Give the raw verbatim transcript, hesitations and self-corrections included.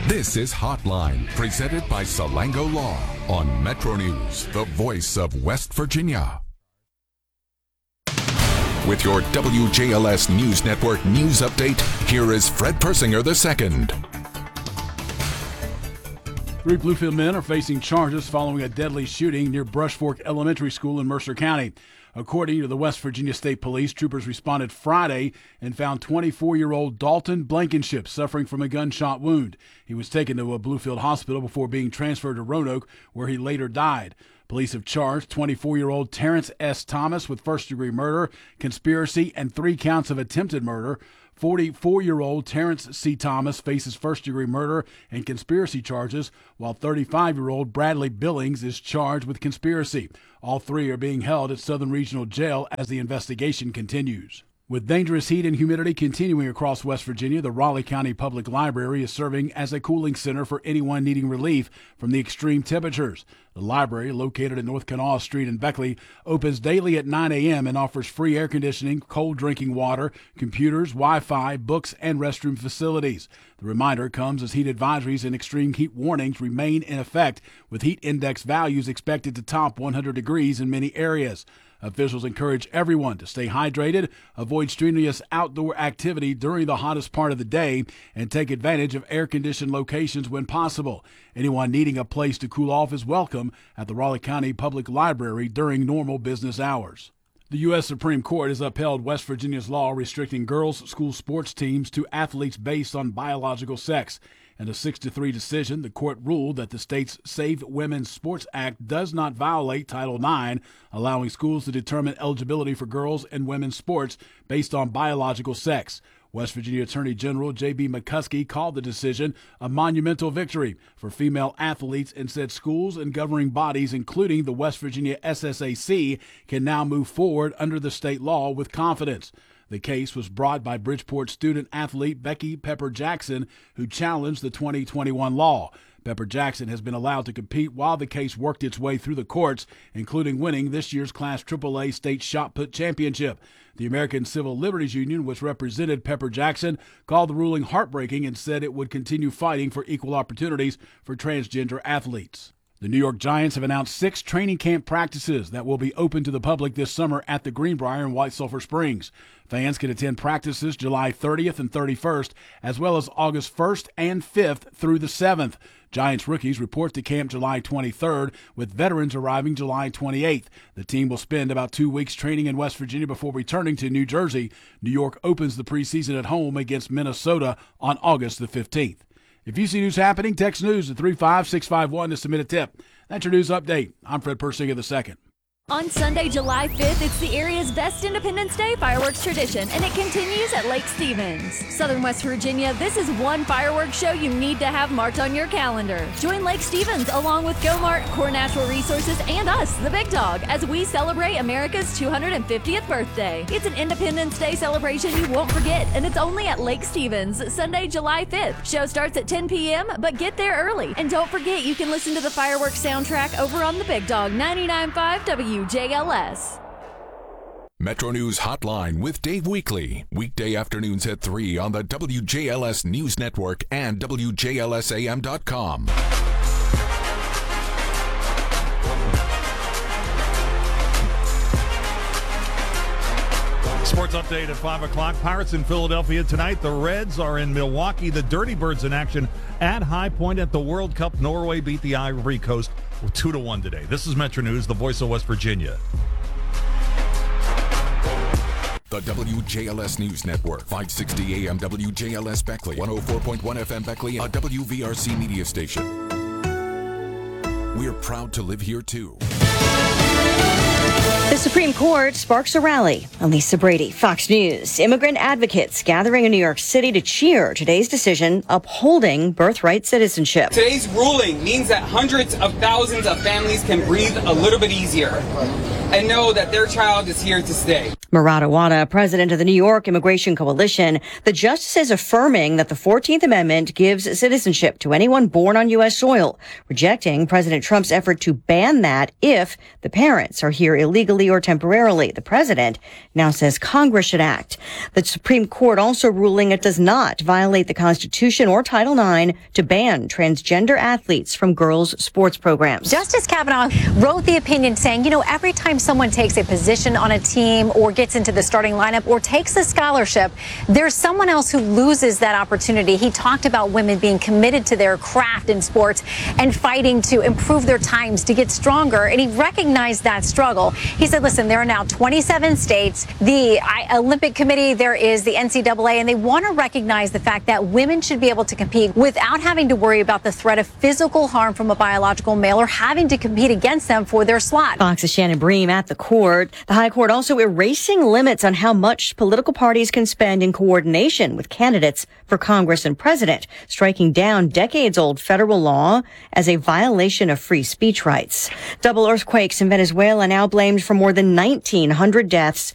This is Hotline, presented by Salango Law on Metro News, the voice of West Virginia. With your W J L S News Network news update, here is Fred Persinger the second. Three Bluefield men are facing charges following a deadly shooting near Brush Fork Elementary School in Mercer County. According to the West Virginia State Police, troopers responded Friday and found twenty-four-year-old Dalton Blankenship suffering from a gunshot wound. He was taken to a Bluefield hospital before being transferred to Roanoke, where he later died. Police have charged twenty-four-year-old Terrence S. Thomas with first-degree murder, conspiracy, and three counts of attempted murder. forty-four-year-old Terrence C. Thomas faces first-degree murder and conspiracy charges, while thirty-five-year-old Bradley Billings is charged with conspiracy. All three are being held at Southern Regional Jail as the investigation continues. With dangerous heat and humidity continuing across West Virginia, the Raleigh County Public Library is serving as a cooling center for anyone needing relief from the extreme temperatures. The library, located at North Kanawha Street in Beckley, opens daily at nine a.m. and offers free air conditioning, cold drinking water, computers, Wi-Fi, books, and restroom facilities. The reminder comes as heat advisories and extreme heat warnings remain in effect, with heat index values expected to top one hundred degrees in many areas. Officials encourage everyone to stay hydrated, avoid strenuous outdoor activity during the hottest part of the day, and take advantage of air-conditioned locations when possible. Anyone needing a place to cool off is welcome at the Raleigh County Public Library during normal business hours. The U S Supreme Court has upheld West Virginia's law restricting girls' school sports teams to athletes based on biological sex. In a six to three decision, the court ruled that the state's Save Women's Sports Act does not violate Title nine, allowing schools to determine eligibility for girls and women's sports based on biological sex. West Virginia Attorney General J B McCuskey called the decision a monumental victory for female athletes and said schools and governing bodies, including the West Virginia S S A C, can now move forward under the state law with confidence. The case was brought by Bridgeport student-athlete Becky Pepper Jackson, who challenged the twenty twenty-one law. Pepper Jackson has been allowed to compete while the case worked its way through the courts, including winning this year's Class triple A State Shot Put Championship. The American Civil Liberties Union, which represented Pepper Jackson, called the ruling heartbreaking and said it would continue fighting for equal opportunities for transgender athletes. The New York Giants have announced six training camp practices that will be open to the public this summer at the Greenbrier in White Sulphur Springs. Fans can attend practices July thirtieth and thirty-first, as well as August first and fifth through the seventh. Giants rookies report to camp July twenty-third, with veterans arriving July twenty-eighth. The team will spend about two weeks training in West Virginia before returning to New Jersey. New York opens the preseason at home against Minnesota on August the fifteenth. If you see news happening, text news at three five six five one to submit a tip. That's your news update. I'm Fred Persinger the second. On Sunday, July fifth, it's the area's best Independence Day fireworks tradition, and it continues at Lake Stevens. Southern West Virginia, this is one fireworks show you need to have marked on your calendar. Join Lake Stevens along with GoMart, Core Natural Resources, and us, the Big Dog, as we celebrate America's two hundred fiftieth birthday. It's an Independence Day celebration you won't forget, and it's only at Lake Stevens, Sunday, July fifth. Show starts at ten p.m., but get there early. And don't forget, you can listen to the fireworks soundtrack over on the Big Dog ninety-nine point five W J L S. Metro News Hotline with Dave Weekly. Weekday afternoons at three on the W J L S News Network and W J L S A M dot com. Sports update at five o'clock. Pirates in Philadelphia tonight. The Reds are in Milwaukee. The Dirty Birds in action at High Point at the World Cup. Norway beat the Ivory Coast two to one today. This is Metro News, the voice of West Virginia. The W J L S News Network, five sixty A M W J L S Beckley, one oh four point one F M Beckley, a W V R C media station. We're proud to live here, too. The Supreme Court sparks a rally. Elisa Brady, Fox News. Immigrant advocates gathering in New York City to cheer today's decision upholding birthright citizenship. Today's ruling means that hundreds of thousands of families can breathe a little bit easier. and know that their child is here to stay. Murad Awada, president of the New York Immigration Coalition, the justice is affirming that the fourteenth Amendment gives citizenship to anyone born on U S soil, rejecting President Trump's effort to ban that if the parents are here illegally or temporarily. The president now says Congress should act. The Supreme Court also ruling it does not violate the Constitution or Title nine to ban transgender athletes from girls' sports programs. Justice Kavanaugh wrote the opinion saying, you know, every time someone takes a position on a team or gets into the starting lineup or takes a scholarship, there's someone else who loses that opportunity. He talked about women being committed to their craft in sports and fighting to improve their times to get stronger. And he recognized that struggle. He said, listen, there are now twenty-seven states, the Olympic Committee, there is the N C double A, and they want to recognize the fact that women should be able to compete without having to worry about the threat of physical harm from a biological male or having to compete against them for their slot. Fox's Shannon Bream at the court. The High Court also erasing limits on how much political parties can spend in coordination with candidates for Congress and president, striking down decades-old federal law as a violation of free speech rights. Double earthquakes in Venezuela now blamed for more than nineteen hundred deaths